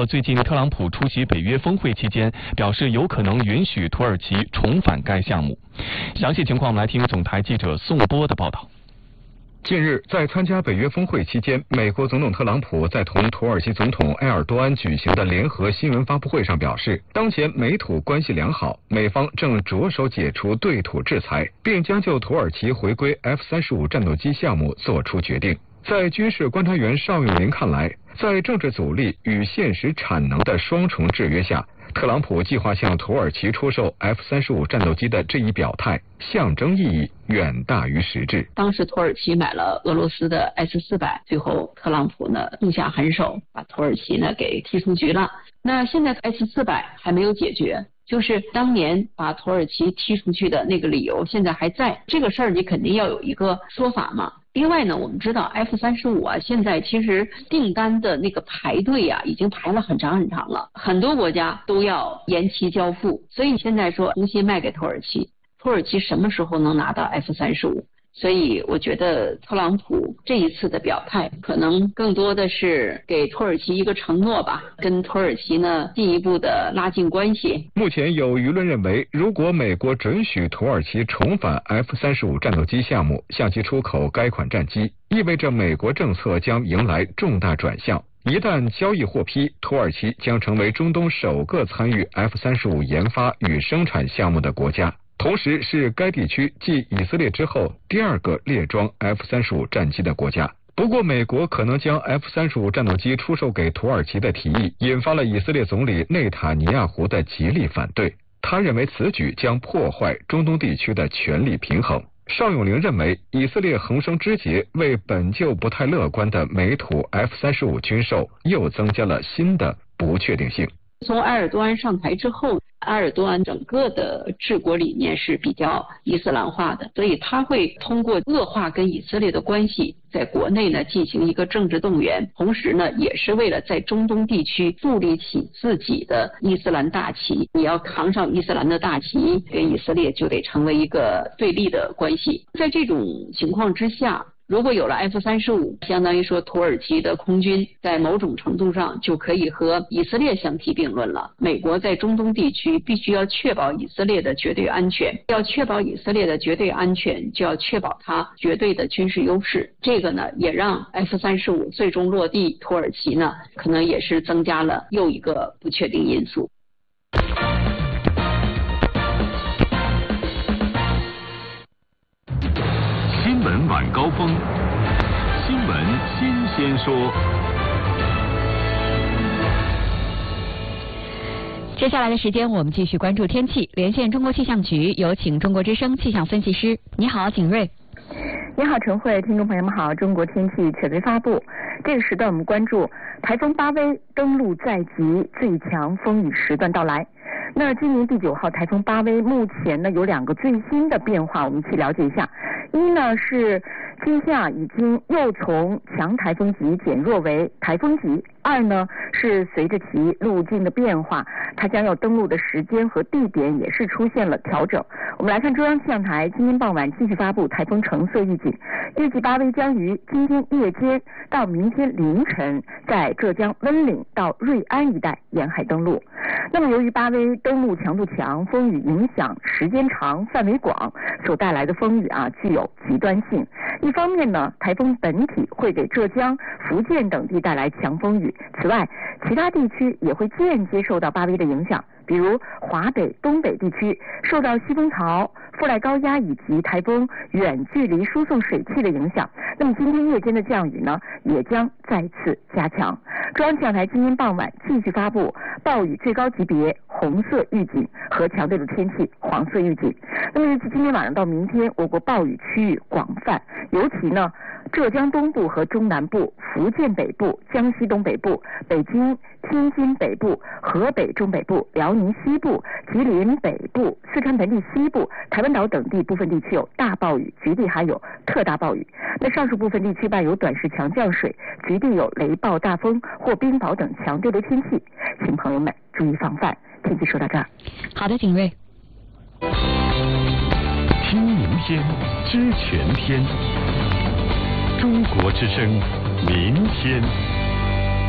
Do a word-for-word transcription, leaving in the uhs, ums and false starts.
说，最近特朗普出席北约峰会期间，表示有可能允许土耳其重返该项目。详细情况，我们来听总台记者宋波的报道。 近日，在参加北约峰会期间，美国总统特朗普在同土耳其总统埃尔多安举行的联合新闻发布会上表示，当前美土关系良好，美方正着手解除对土制裁，并将就土耳其回归 F 三十五 战斗机项目做出决定。在军事观察员邵永林看来，在政治阻力与现实产能的双重制约下，特朗普计划向土耳其出售 F 三十五 战斗机的这一表态，象征意义远大于实质。 当时土耳其买了俄罗斯的 S 四百，最后特朗普呢痛下狠手，把土耳其呢给踢出局了。那现在 S 四百还没有解决，就是当年把土耳其踢出去的那个理由现在还在，这个事儿你肯定要有一个说法嘛。另外呢，我们知道 F 三十五 啊，现在其实订单的那个排队啊，已经排了很长很长了，很多国家都要延期交付，所以现在说重新卖给土耳其，土耳其什么时候能拿到 F 三十五？所以我觉得特朗普这一次的表态可能更多的是给土耳其一个承诺吧，跟土耳其呢进一步的拉近关系。 目前有舆论认为，如果美国准许土耳其重返 F 三十五 战斗机项目，向其出口该款战机，意味着美国政策将迎来重大转向。一旦交易获批，土耳其将成为中东首个参与 F 三十五 研发与生产项目的国家。同时是该地区继以色列之后第二个列装 F 三十五 战机的国家。不过，美国可能将 F 三十五 战斗机出售给土耳其的提议，引发了以色列总理内塔尼亚胡的极力反对。他认为此举将破坏中东地区的权力平衡。邵永龄认为，以色列横生枝节，为本就不太乐观的美土 F 三十五 军售又增加了新的不确定性。 从埃尔多安上台之后，埃尔多安整个的治国理念是比较伊斯兰化的，所以他会通过恶化跟以色列的关系，在国内呢进行一个政治动员，同时呢也是为了在中东地区树立起自己的伊斯兰大旗。你要扛上伊斯兰的大旗，跟以色列就得成为一个对立的关系。在这种情况之下，如果有了 F 三十五，相当于说土耳其的空军在某种程度上就可以和以色列相提并论了。美国在中东地区必须要确保以色列的绝对安全，要确保以色列的绝对安全，就要确保它绝对的军事优势。这个呢，也让 F 三十五 最终落地，土耳其呢，可能也是增加了又一个不确定因素。 新闻晚高峰，新闻新鲜说。 接下来的时间，我们继续关注天气。连线中国气象局，有请中国之声气象分析师。你好，景睿。 你好，陈慧，听众朋友们好。中国天气权威发布，这个时段我们关注台风巴威登陆在即，最强风雨时段到来。那今年第九号台风巴威目前呢有两个最新的变化，我们一起了解一下。一呢是今夏已经又从强台风级减弱为台风级。二呢是随着其路径的变化，它将要登陆的时间和地点也是出现了调整。我们来看中央气象台今天傍晚继续发布台风橙色预警，预计巴威将于今天夜间到明天凌晨在浙江温岭到瑞安一带沿海登陆。那么由于巴威登陆强度强，风雨影响时间长、范围广，所带来的风雨啊具有极端性。一方面呢，台风本体会给浙江、福建等地带来强风雨，此外其他地区也会间接受到巴威的影响，比如华北、东北地区受到西风槽、覆盖高压以及台风远距离输送水汽的影响，那么今天夜间的降雨呢也将再次加强。中央气象台今天傍晚继续发布暴雨最高级别红色预警和强烈的天气黄色预警。那么预计今天晚上到明天，我国暴雨区域广泛，尤其呢浙江东部和中南部、福建北部、江西东北部、北京、天津北部、河北中北部、辽宁西部、吉林北部、四川盆地西部、台湾岛等地部分地区有大暴雨，局地还有特大暴雨。那上述部分地区伴有短时强降水，局地有雷暴、大风或冰雹等强对流天气，请朋友们注意防范。天气说到这儿。 好的，景睿。 听明天，知全天。中国之声，明天。